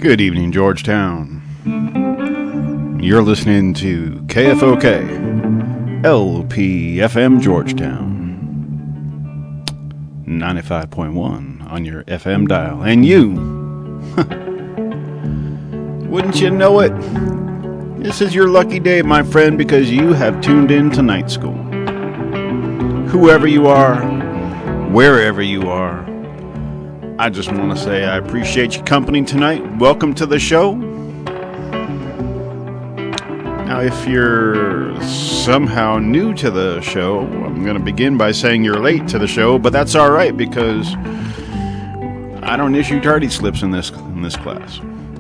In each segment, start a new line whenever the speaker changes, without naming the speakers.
Good evening, Georgetown. You're listening to KFOK, LPFM Georgetown, 95.1 on your FM dial. And you, wouldn't you know it? This is your lucky day, my friend, because you have tuned in to Night School. Whoever you are, wherever you are, I just want to say I appreciate your company tonight. Welcome to the show. Now, if you're somehow new to the show, I'm going to begin by saying you're late to the show, but that's all right because I don't issue tardy slips in this class.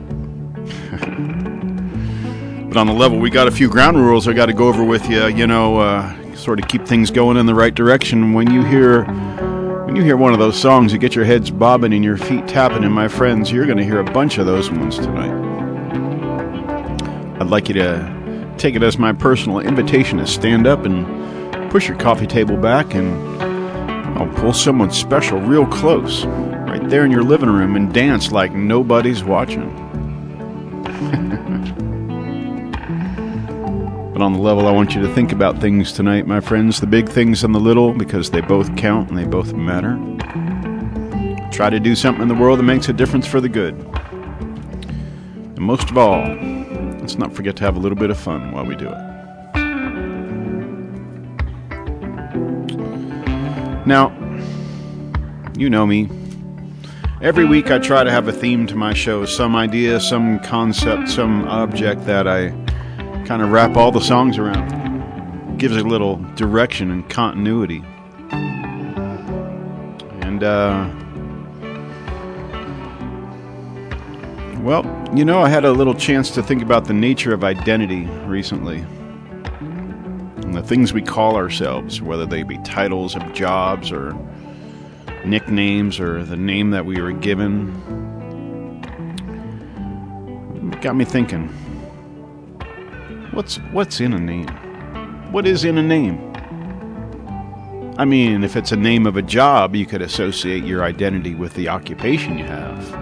But on the level, we got a few ground rules I got to go over with you, sort of keep things going in the right direction. When you hear one of those songs, you get your heads bobbing and your feet tapping, and my friends, you're going to hear a bunch of those ones tonight. I'd like you to take it as my personal invitation to stand up and push your coffee table back and I'll pull someone special real close right there in your living room and dance like nobody's watching. But on the level, I want you to think about things tonight, my friends, the big things and the little, because they both count and they both matter. Try to do something in the world that makes a difference for the good. And most of all, let's not forget to have a little bit of fun while we do it. Now, you know me. Every week I try to have a theme to my show, some idea, some concept, some object that I kind of wrap all the songs around. Gives it a little direction and continuity. And, I had a little chance to think about the nature of identity recently. And the things we call ourselves, whether they be titles of jobs or nicknames or the name that we were given. It got me thinking. What's in a name? What is in a name? I mean, if it's a name of a job, you could associate your identity with the occupation you have.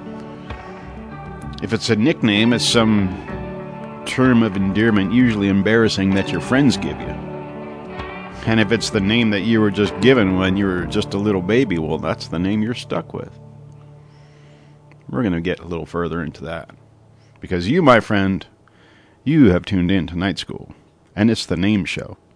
If it's a nickname, it's some term of endearment, usually embarrassing, that your friends give you. And if it's the name that you were just given when you were just a little baby, well, that's the name you're stuck with. We're going to get a little further into that. Because you, my friend, you have tuned in to Night School, and it's the Name Show.